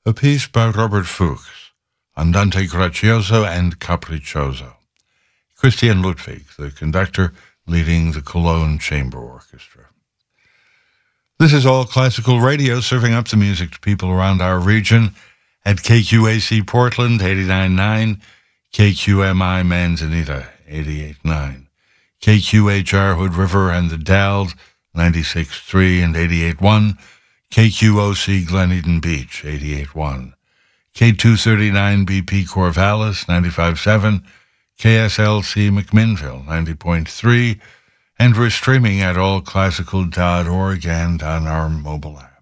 a piece by Robert Fuchs, Andante Grazioso and Capriccioso. Christian Ludwig, the conductor, leading the Cologne Chamber Orchestra. This is All Classical Radio, serving up the music to people around our region at KQAC Portland, 89.9, KQMI Manzanita, 88.9, KQHR Hood River and the Dalles, 96.3 and 88.1, KQOC Glen Eden Beach, 88.1, K239 BP Corvallis, 95.7, KSLC McMinnville, 90.3, and we're streaming at allclassical.org and on our mobile app.